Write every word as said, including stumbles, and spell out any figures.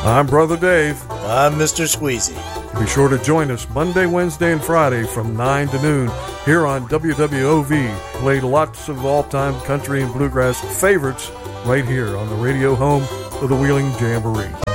I'm Brother Dave. I'm Mister Squeezy. Be sure to join us Monday, Wednesday, and Friday from nine to noon here on W W O V. Played lots of all-time country and bluegrass favorites right here on the radio home of the Wheeling Jamboree.